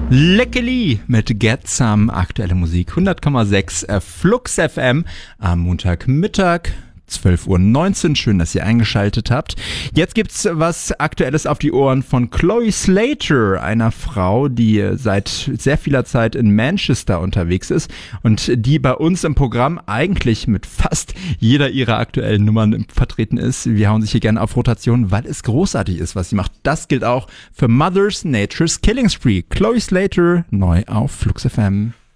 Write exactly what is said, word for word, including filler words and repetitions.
Leckeli mit Get Some, aktuelle Musik, hundert Komma sechs äh, Flux F M am Montagmittag. zwölf Uhr neunzehn, schön, dass ihr eingeschaltet habt. Jetzt gibt's was Aktuelles auf die Ohren von Chloe Slater, einer Frau, die seit sehr vieler Zeit in Manchester unterwegs ist und die bei uns im Programm eigentlich mit fast jeder ihrer aktuellen Nummern vertreten ist. Wir hauen sich hier gerne auf Rotation, weil es großartig ist, was sie macht. Das gilt auch für Mother's Nature's Killing Spree. Chloe Slater, neu auf Flux F M.